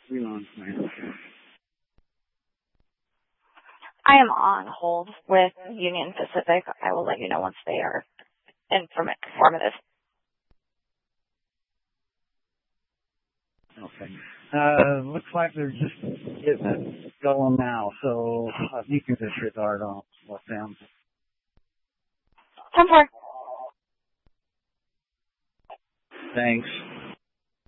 Freelance man. I am on hold with Union Pacific. I will let you know once they are informative. Okay. Looks like they're just getting it going now, so you can disregard all of them. 10-4. Thanks.